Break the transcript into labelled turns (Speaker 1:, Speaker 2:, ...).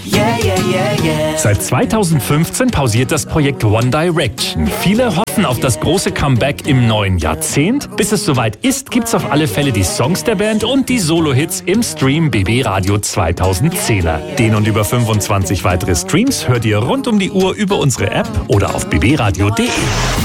Speaker 1: Yeah, yeah, yeah, yeah.
Speaker 2: Seit 2015 pausiert das Projekt One Direction. Viele hoffen auf das große Comeback im neuen Jahrzehnt. Bis es soweit ist, gibt's auf alle Fälle die Songs der Band und die Solo-Hits im Stream BB Radio 2010er. Den und über 25 weitere Streams hört ihr rund um die Uhr über unsere App oder auf bbradio.de.